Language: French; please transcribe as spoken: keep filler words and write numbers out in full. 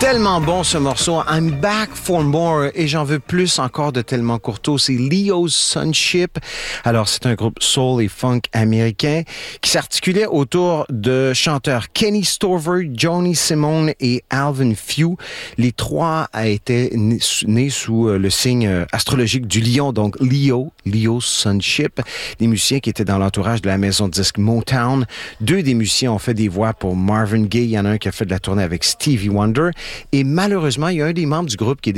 Tellement bon ce morceau, I'm Back for More, et j'en veux plus encore de Tellement Courteau. C'est Leo's Sonship. Alors, c'est un groupe soul et funk américain qui s'articulait autour de chanteurs Kenny Stover, Johnny Simone et Alvin Few. Les trois a été nés sous le signe astrologique du lion, donc Leo, Leo's Sonship. Des musiciens qui étaient dans l'entourage de la maison de disque Motown. Deux des musiciens ont fait des voix pour Marvin Gaye. Il y en a un qui a fait de la tournée avec Stevie Wonder. Et malheureusement, il y a un des membres du groupe qui est